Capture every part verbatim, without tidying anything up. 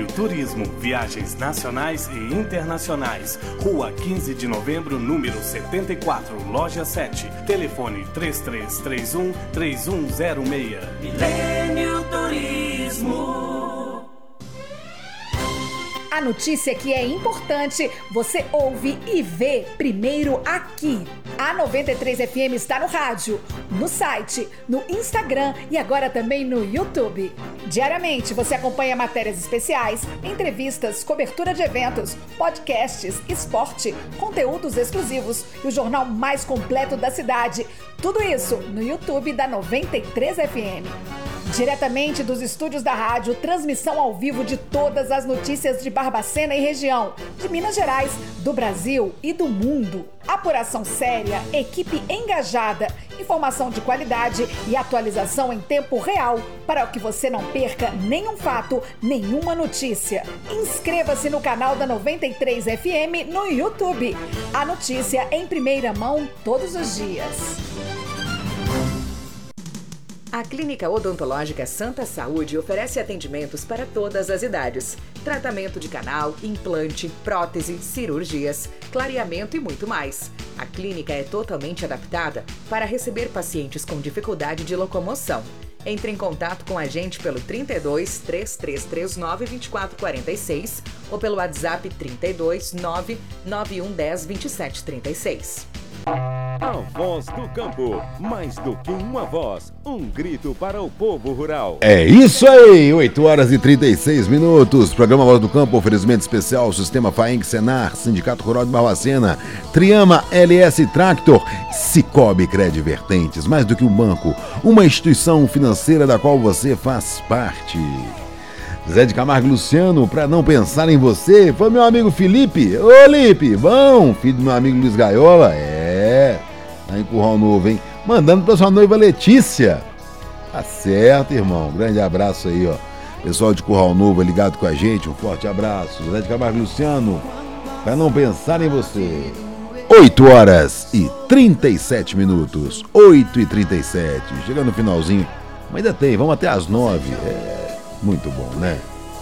Turismo, viagens nacionais e internacionais. Rua quinze de novembro, número setenta e quatro, loja sete. Telefone três três três um, três um zero seis. Milênio Turismo. A notícia que é importante, você ouve e vê primeiro aqui. A noventa e três F M está no rádio, no site, no Instagram e agora também no YouTube. Diariamente você acompanha matérias especiais, entrevistas, cobertura de eventos, podcasts, esporte, conteúdos exclusivos e o jornal mais completo da cidade. Tudo isso no YouTube da noventa e três F M. Diretamente dos estúdios da rádio, transmissão ao vivo de todas as notícias de Barbacena e região, de Minas Gerais, do Brasil e do mundo. Apuração séria, equipe engajada, informação de qualidade e atualização em tempo real para que você não perca nenhum fato, nenhuma notícia. Inscreva-se no canal da noventa e três F M no YouTube. A notícia em primeira mão todos os dias. A Clínica Odontológica Santa Saúde oferece atendimentos para todas as idades. Tratamento de canal, implante, prótese, cirurgias, clareamento e muito mais. A clínica é totalmente adaptada para receber pacientes com dificuldade de locomoção. Entre em contato com a gente pelo trinta e dois, três três três nove, vinte e quatro quarenta e seis ou pelo WhatsApp trinta e dois, nove nove um um zero, vinte e sete trinta e seis. A voz do campo, mais do que uma voz, um grito para o povo rural. É isso aí, oito horas e trinta e seis minutos, programa Voz do Campo, oferecimento especial, Sistema Faeng Senar, Sindicato Rural de Barbacena, Triama L S Tractor, Cicobi Cred Vertentes, mais do que um banco, uma instituição financeira da qual você faz parte. Zé de Camargo e Luciano, pra não pensar em você, foi meu amigo Felipe. Ô, Lipe, bom, filho do meu amigo Luiz Gaiola, é, tá em Curral Novo, hein? Mandando pra sua noiva Letícia. Tá certo, irmão, grande abraço aí, ó. Pessoal de Curral Novo ligado com a gente, um forte abraço. Zé de Camargo e Luciano, pra não pensar em você. oito horas e trinta e sete minutos, oito e trinta e sete, chegando no finalzinho, mas ainda tem, vamos até as nove, é... Muito bom, né?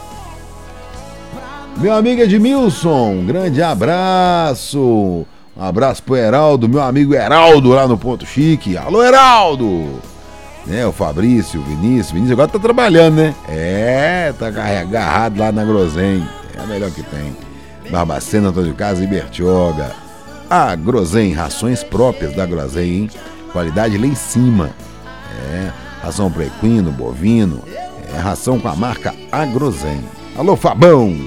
Meu amigo Edmilson, um grande abraço. Um abraço pro Heraldo, meu amigo Heraldo lá no Ponto Chique. Alô, Heraldo! Né, o Fabrício, o Vinícius. Vinícius agora tá trabalhando, né? É, tá agarrado lá na Grosen. É a melhor que tem. Barbacena, Antônio de Casa e Bertioga. A Grosen, rações próprias da Grosen, hein? Qualidade lá em cima. É, ração pro equino, bovino. É ração com a marca Agrozen. Alô, Fabão!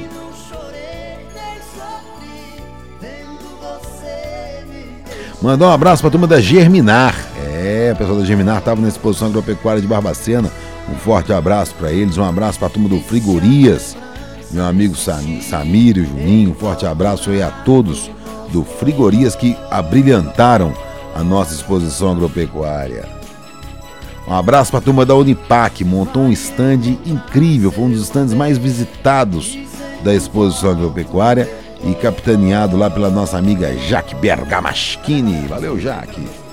Mandar um abraço pra turma da Germinar. É, o pessoal da Germinar tava na exposição agropecuária de Barbacena. Um forte abraço pra eles. Um abraço pra turma do Frigorias. Meu amigo Sam, Samir e o Juninho. Um forte abraço aí a todos do Frigorias que abrilhantaram a nossa exposição agropecuária. Um abraço para a turma da Unipac, montou um stand incrível, foi um dos stands mais visitados da exposição agropecuária e capitaneado lá pela nossa amiga Jaque Bergamaschini. Valeu, Jaque!